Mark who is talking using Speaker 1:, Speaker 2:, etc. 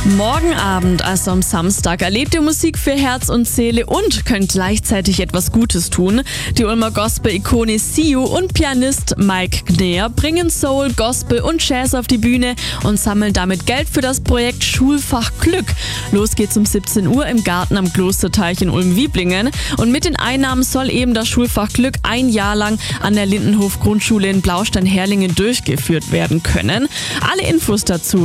Speaker 1: Morgen Abend, also am Samstag, erlebt ihr Musik für Herz und Seele und könnt gleichzeitig etwas Gutes tun. Die Ulmer Gospel-Ikone Siu und Pianist Mike Gneer bringen Soul, Gospel und Jazz auf die Bühne und sammeln damit Geld für das Projekt Schulfach Glück. Los geht's um 17 Uhr im Garten am Klosterteich in Ulm-Wieblingen. Und mit den Einnahmen soll eben das Schulfach Glück ein Jahr lang an der Lindenhof-Grundschule in Blaustein-Herlingen durchgeführt werden können. Alle Infos dazu